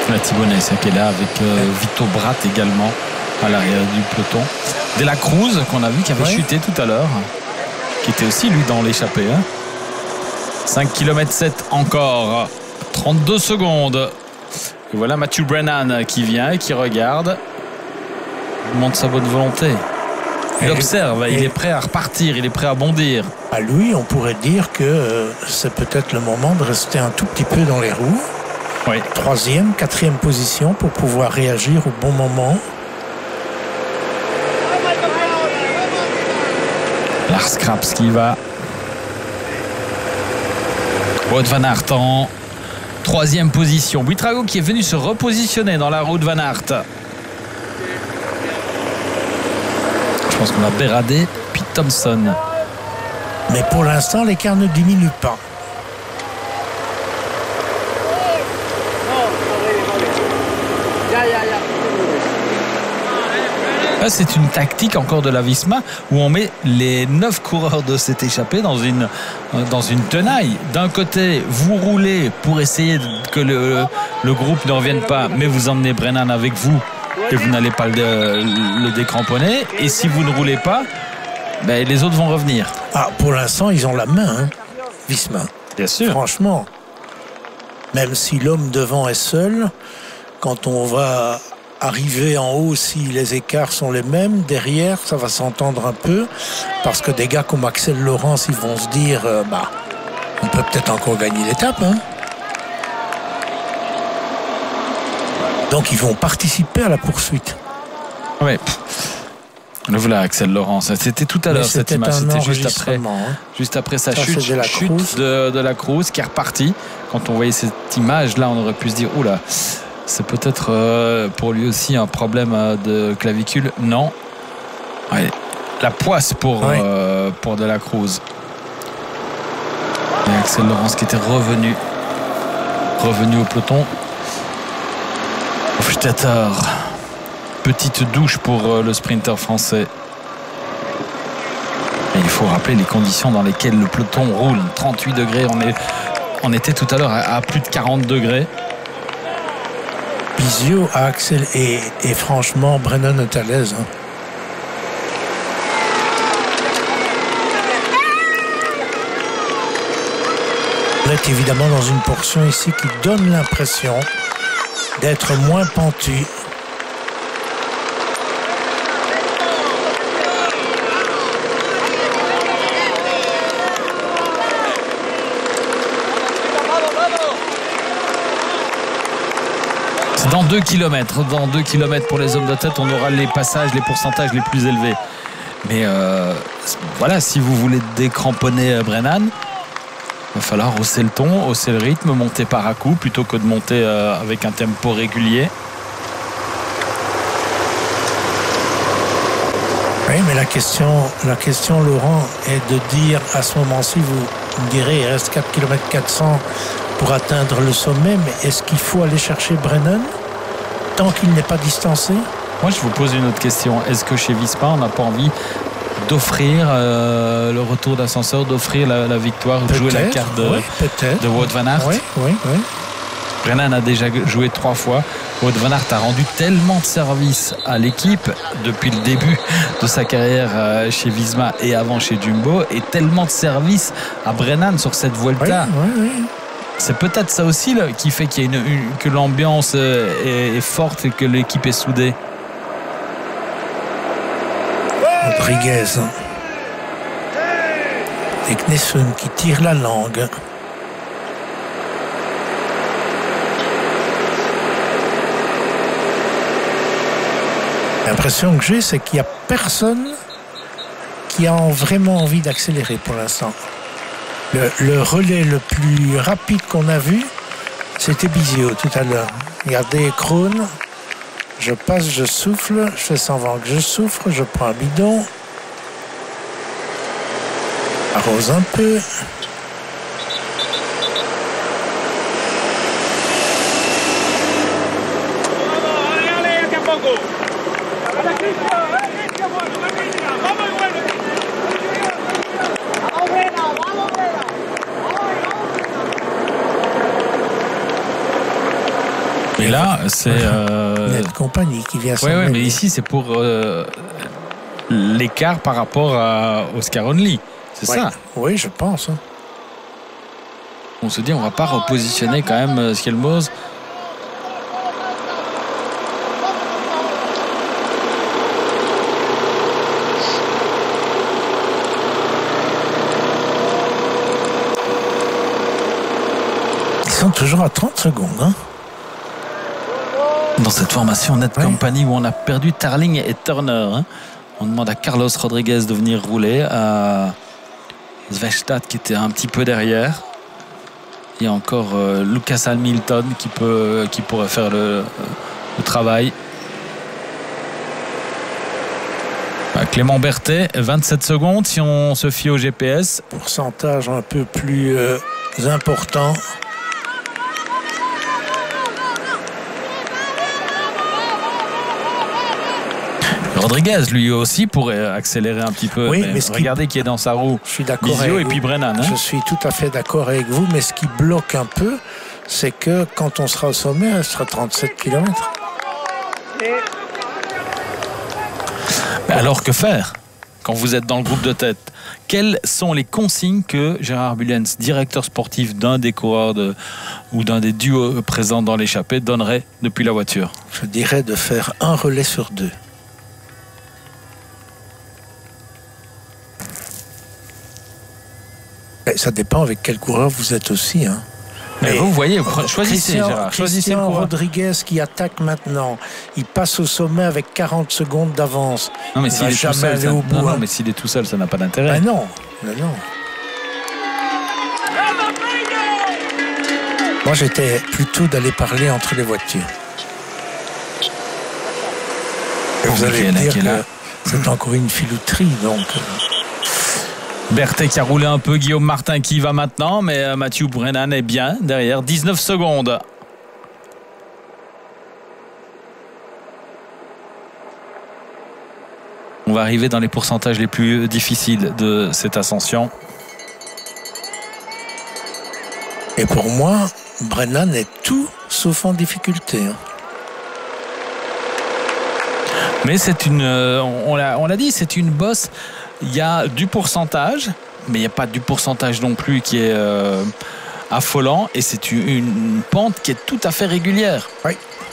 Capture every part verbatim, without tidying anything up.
La Thibonès qui est là avec euh, Vito Bratt également à l'arrière du peloton. De la Cruz qu'on a vu qui avait ouais. chuté tout à l'heure, qui était aussi lui dans l'échappée. Hein. cinq kilomètres sept encore, trente-deux secondes. Et voilà Matthew Brennan qui vient et qui regarde. Il montre sa bonne volonté. Il et observe, et il est prêt à repartir, il est prêt à bondir. À lui, on pourrait dire que euh, c'est peut-être le moment de rester un tout petit peu dans les roues. Oui. Troisième, quatrième position pour pouvoir réagir au bon moment. Lars Krabs qui va. Wout van Aert en troisième position. Buitrago qui est venu se repositionner dans la roue de Van Aert. Je pense qu'on a Béradé puis Thompson. Mais pour l'instant, l'écart ne diminue pas. Là, c'est une tactique encore de la Visma où on met les neuf coureurs de cette échappée dans une, dans une tenaille. D'un côté, vous roulez pour essayer que le, le groupe ne revienne pas, mais vous emmenez Brennan avec vous et vous n'allez pas le, le décramponner. Et si vous ne roulez pas, ben, les autres vont revenir. Ah, pour l'instant, ils ont la main, hein, Visma. Bien sûr. Franchement, même si l'homme devant est seul, quand on va arriver en haut, si les écarts sont les mêmes, derrière, ça va s'entendre un peu, parce que des gars comme Axel Laurence, ils vont se dire, euh, bah, on peut peut-être encore gagner l'étape, hein. Donc ils vont participer à la poursuite. Oui. Le voilà, Axel Laurence. C'était tout à l'heure cette image. C'était juste après, hein. juste après sa ça, chute, de la, chute de, de la Cruz qui est repartie. Quand on voyait cette image-là, on aurait pu se dire, oula, c'est peut-être euh, pour lui aussi un problème euh, de clavicule. Non. Ouais. La poisse pour, oui. euh, pour de la Cruz. Et Axel Laurence qui était revenu. Revenu au peloton. Hofstetter. Petite douche pour euh, le sprinter français. Et il faut rappeler les conditions dans lesquelles le peloton roule. trente-huit degrés. On, est, on était tout à l'heure à, à plus de quarante degrés. Bisio à Axel et, et franchement Brennan est à l'aise, hein. On est évidemment dans une portion ici qui donne l'impression d'être moins pentue. Dans deux kilomètres, dans deux kilomètres pour les hommes de tête, on aura les passages, les pourcentages les plus élevés. Mais euh, voilà, si vous voulez décramponner Brennan, il va falloir hausser le ton, hausser le rythme, monter par à coup plutôt que de monter euh, avec un tempo régulier. Oui, mais la question, la question, Laurent, est de dire à ce moment-ci, vous me direz, il reste quatre kilomètres quatre cents pour atteindre le sommet, mais est-ce qu'il faut aller chercher Brennan tant qu'il n'est pas distancé? Moi, je vous pose une autre question. Est-ce que chez Visma, on n'a pas envie d'offrir euh, le retour d'ascenseur, d'offrir la, la victoire, de jouer la carte de, oui, de Wout van Aert? Oui, oui, oui. Brennan a déjà joué trois fois. Wout van Aert a rendu tellement de services à l'équipe depuis le début de sa carrière chez Visma et avant chez Jumbo, et tellement de services à Brennan sur cette Vuelta. Oui, oui, oui. C'est peut-être ça aussi là, qui fait qu'il y a une, une, que l'ambiance est, est forte et que l'équipe est soudée. Rodriguez et Knesson qui tire la langue. L'impression que j'ai, c'est qu'il n'y a personne qui a vraiment envie d'accélérer pour l'instant. Le, le relais le plus rapide qu'on a vu, c'était Bisio tout à l'heure. Regardez, Krohn, je passe, je souffle, je fais semblant que je souffre, je prends un bidon, arrose un peu. Et là, c'est... Euh... Net Company qui vient Oui, ouais, mais ici, c'est pour euh, l'écart par rapport à Oscar Only. C'est ouais. ça? Oui, je pense. Hein. On se dit, on va pas repositionner quand même euh, Skelmose. Ils sont toujours à trente secondes. Hein. Dans cette formation Net ouais. Company où on a perdu Tarling et Turner. Hein. On demande à Carlos Rodriguez de venir rouler, à Svejstad qui était un petit peu derrière. Il y a encore euh, Lucas Hamilton qui, peut, qui pourrait faire le, le travail. Bah, Clément Berthet, vingt-sept secondes si on se fie au G P S. Pourcentage un peu plus euh, important. Rodriguez, lui aussi, pourrait accélérer un petit peu. Oui, mais mais ce regardez qui... qui est dans sa roue. Je suis d'accord Bisio avec et vous. Puis Brennan. Hein. Je suis tout à fait d'accord avec vous, mais ce qui bloque un peu, c'est que quand on sera au sommet, elle sera trente-sept kilomètres. Alors que faire quand vous êtes dans le groupe de tête? Quelles sont les consignes que Gérard Bullens, directeur sportif d'un des coureurs de, ou d'un des duos présents dans l'échappée, donnerait depuis la voiture? Je dirais de faire un relais sur deux. Ça dépend avec quel coureur vous êtes aussi. Hein. Mais vous voyez, choisissez Christian, Gérard. Choisissez Christian le Rodriguez qui attaque maintenant. Il passe au sommet avec quarante secondes d'avance. Non, mais s'il est tout seul, ça... non, non, mais s'il est tout seul, ça n'a pas d'intérêt. Ben non, non, non. Moi, j'étais plutôt d'aller parler entre les voitures. Et vous allez me dire que c'est encore une filouterie, donc... Berthet qui a roulé un peu, Guillaume Martin qui va maintenant, mais Mathieu Brennan est bien derrière, dix-neuf secondes. On va arriver dans les pourcentages les plus difficiles de cette ascension. Et pour moi, Brennan est tout sauf en difficulté. Mais c'est une, on l'a, on l'a dit, c'est une bosse. Il y a du pourcentage, mais il n'y a pas du pourcentage non plus qui est euh, affolant. Et c'est une, une pente qui est tout à fait régulière. Oui.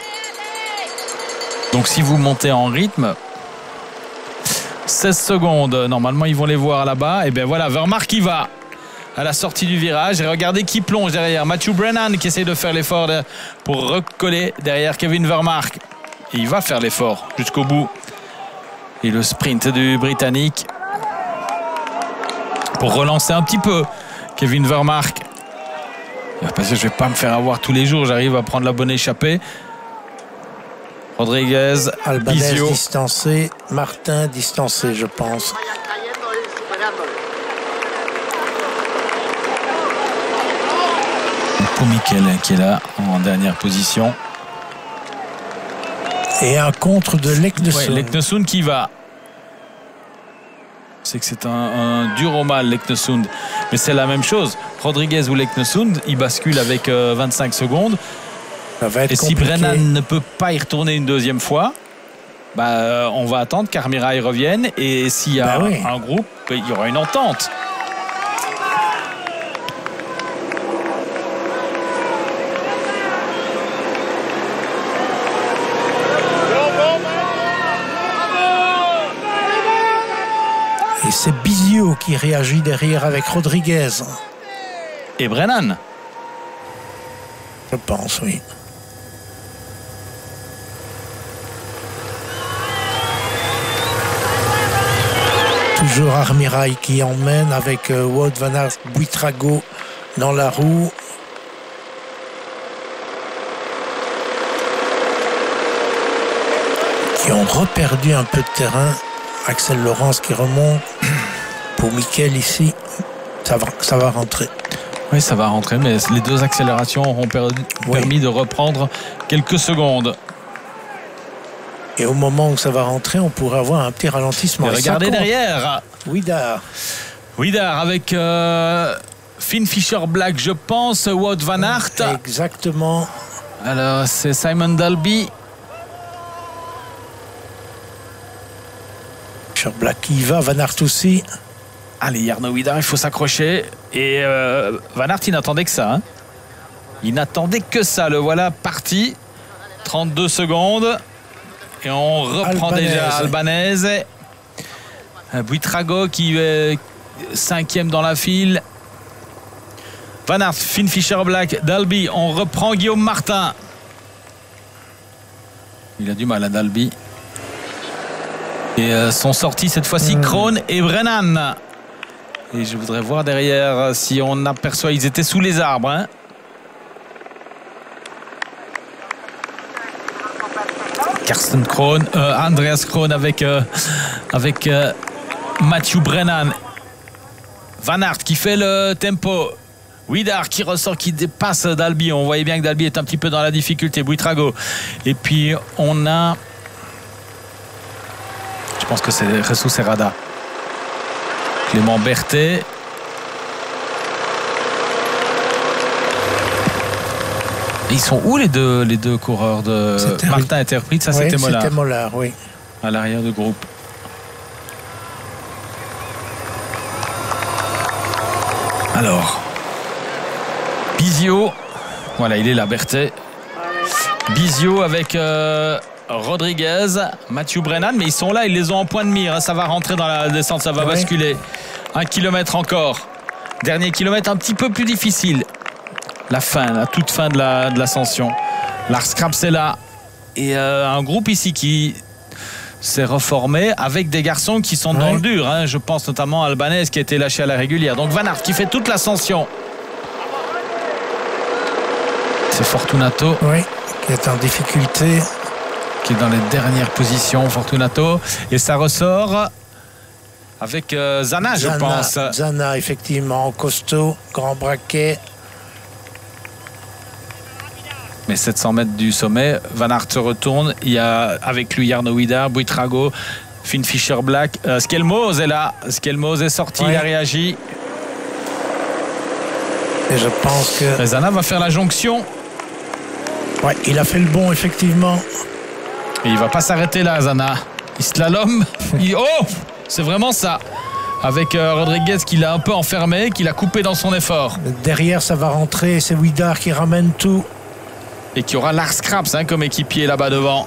Donc si vous montez en rythme, seize secondes, normalement ils vont les voir là-bas. Et bien voilà, Vermaak qui va à la sortie du virage. Et regardez qui plonge derrière. Matthew Brennan qui essaie de faire l'effort pour recoller derrière Kevin Vermaak. Et il va faire l'effort jusqu'au bout. Et le sprint du Britannique pour relancer un petit peu Kevin Vermaak. Parce que je ne vais pas me faire avoir tous les jours. J'arrive à prendre la bonne échappée. Rodriguez, Albanese Bisio. distancé, Martin distancé, je pense. Pour Mikel qui est là en dernière position. Et un contre de Leknesund. Ouais, Leknesund qui va. C'est que c'est un, un dur au mal, Leknesund. Mais c'est la même chose. Rodriguez ou Leknesund, il bascule avec euh, vingt-cinq secondes. Ça va être Et compliqué. si Brennan ne peut pas y retourner une deuxième fois, bah, euh, on va attendre qu'Armirail revienne. Et s'il y a bah oui. un, un groupe, il y aura une entente. Et c'est Bisio qui réagit derrière avec Rodriguez. Et Brennan. Je pense, oui. Toujours Armirail qui emmène avec euh, Wout van Aert, Buitrago dans la roue. Qui ont reperdu un peu de terrain. Axel Laurence qui remonte. Pour Mikel ici, ça va, ça va rentrer. Oui, ça va rentrer, mais les deux accélérations auront perdu, oui. permis de reprendre quelques secondes. Et au moment où ça va rentrer, on pourrait avoir un petit ralentissement. Et regardez derrière. Widar. Widar avec euh, Finn Fischer Black, je pense, Wout van Aert. Exactement. Alors, c'est Simon Dalby. Fisher Black qui y va, Van Aert aussi. Allez, Jarno Widar, il faut s'accrocher. Et euh, Van Aert, il n'attendait que ça. Hein. Il n'attendait que ça. Le voilà parti. trente-deux secondes. Et on reprend Albanaise. déjà Albanaise. Buitrago qui est cinquième dans la file. Van Aert, Finn Fisher Black, Dalby. On reprend Guillaume Martin. Il a du mal à Dalby. Et euh, sont sortis cette fois-ci mmh. Krohn et Brennan. Et je voudrais voir derrière si on aperçoit. Ils étaient sous les arbres. Hein. Karsten Krohn, euh, Andreas Krohn avec, euh, avec euh, Mathieu Brennan. Van Aert qui fait le tempo. Widar qui ressort, qui dépasse Dalby. On voyait bien que Dalby est un petit peu dans la difficulté. Buitrago. Et puis on a... Je pense que c'est Jesus Serrada. Clément Berthet. Ils sont où les deux, les deux coureurs de Martin et Interprit? Ça, oui, c'était Mollard. C'était Mollard, oui. À l'arrière du groupe. Alors, Bizio. Voilà, il est là, Berthet. Bizio avec euh, Rodriguez, Mathieu Brennan. Mais ils sont là, ils les ont en point de mire. Hein. Ça va rentrer dans la descente, ça va oui. basculer. Un kilomètre encore. Dernier kilomètre un petit peu plus difficile. La fin, la toute fin de l'ascension. La, Lars Krabs est là. Et euh, un groupe ici qui s'est reformé avec des garçons qui sont ouais. dans le dur. Hein. Je pense notamment à Albanaise qui a été lâché à la régulière. Donc Van Aert qui fait toute l'ascension. C'est Fortunato. Oui, qui est en difficulté. Qui est dans les dernières positions, Fortunato. Et ça ressort avec euh, Zana, je Zana, pense. Zana, effectivement, costaud, grand braquet. Mais sept cents mètres du sommet, Van Aert se retourne. Il y a avec lui Jarno Widar, Buitrago, Finn Fisher Black. Euh, Skelmos est là. Skelmos est sorti, ouais. il a réagi. Et je pense que... Zana va faire la jonction. Ouais, il a fait le bon, effectivement. Et il va pas s'arrêter là, Zana. Il slalom. il... Oh, c'est vraiment ça. Avec euh, Rodriguez qui l'a un peu enfermé, qui l'a coupé dans son effort. Derrière, ça va rentrer. C'est Widar qui ramène tout. Et qui aura Lars Krabs hein, comme équipier là-bas devant.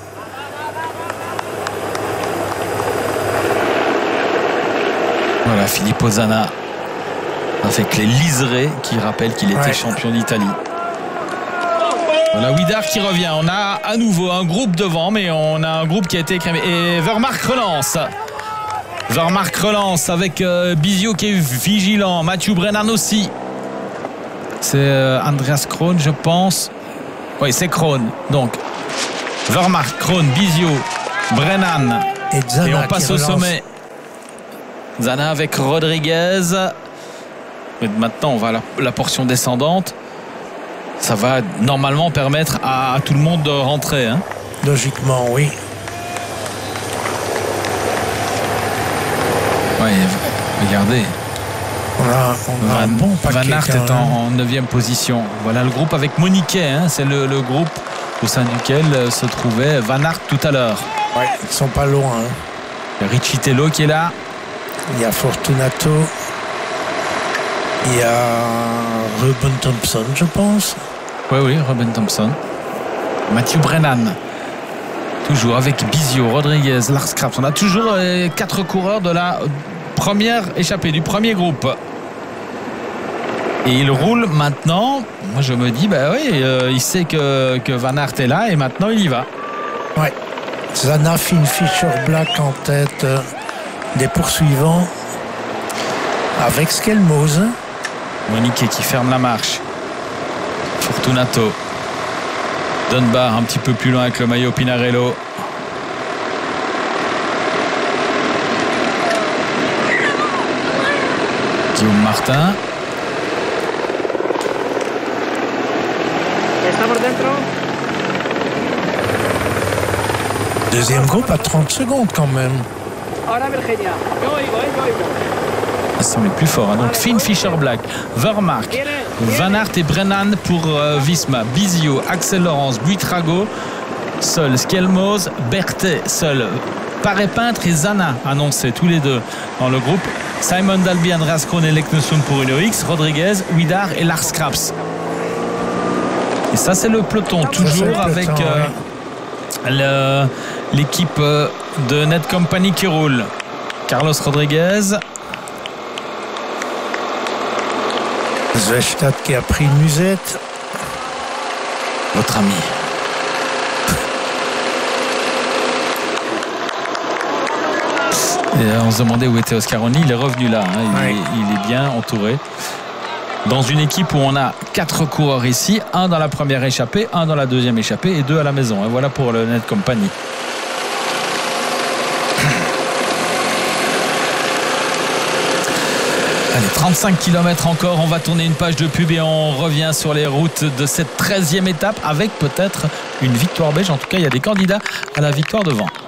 Voilà, Filippo Zana avec les liserés qui rappellent qu'il était ouais. champion d'Italie. Voilà, Widar qui revient. On a à nouveau un groupe devant, mais on a un groupe qui a été écrémé. Et Vermark relance. Vermark relance avec euh, Bizio qui est vigilant. Mathieu Brennan aussi. C'est euh, Andreas Krohn, je pense. Oui, c'est Krohn. Donc, Vermark, Krohn, Bizio, Brennan. Et, Zana et on passe au sommet. Zana avec Rodriguez. Et maintenant, on va à la, la portion descendante. Ça va normalement permettre à, à tout le monde de rentrer. Hein. Logiquement, oui. Oui, regardez. On a, on a Van, un bon paquet. Van Aert est en neuvième position. Voilà le groupe avec Moniquet. Hein, c'est le, le groupe au sein duquel se trouvait Van Aert tout à l'heure. Ouais, ils sont pas loin. Hein. Il y a Richie Tello qui est là. Il y a Fortunato. Il y a Ruben Thompson, je pense. Oui, oui, Ruben Thompson. Mathieu Brennan. Toujours avec Bizio, Rodriguez, Lars Krabs. On a toujours euh, quatre coureurs de la première échappée, du premier groupe. Et il roule maintenant. Moi, je me dis, bah oui, euh, il sait que, que Van Aert est là et maintenant il y va. Ouais. Zana, Finn Fisher Black en tête euh, des poursuivants. Avec Skelmos. Monique qui ferme la marche. Fortunato. Dunbar un petit peu plus loin avec le maillot Pinarello. Guillaume Martin. Deuxième groupe à trente secondes quand même. Ils sont les plus forts. Hein. Donc Finn Fisher Black, Vermark, Van Aert et Brennan pour euh, Visma. Bizio, Axel Laurence, Buitrago, seul. Skelmos, Berthet, seul. Paré-Peintre et Zana annoncés tous les deux dans le groupe. Simon Dalby, Andreas Kron et Leknesund pour Uno X. Rodriguez, Huidar et Lars Kraps. Et ça, c'est le peloton, toujours le avec peloton, euh, ouais. l'équipe de Netcompany qui roule. Carlos Rodriguez. Svestad qui a pris une musette. Votre ami. Et on se demandait où était Oscaroni. Il est revenu là. Hein. Il, oui. est, il est bien entouré. Dans une équipe où on a quatre coureurs ici, un dans la première échappée, un dans la deuxième échappée et deux à la maison. Et voilà pour le Netcompany. Allez, trente-cinq kilomètres encore, on va tourner une page de pub et on revient sur les routes de cette treizième étape avec peut-être une victoire belge. En tout cas, il y a des candidats à la victoire devant.